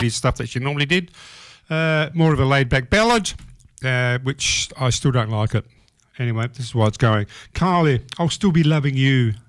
heavier stuff that she normally did. More of a laid-back ballad, which I still don't like it. Anyway, this is why it's going. Kylie, I'll still be loving you.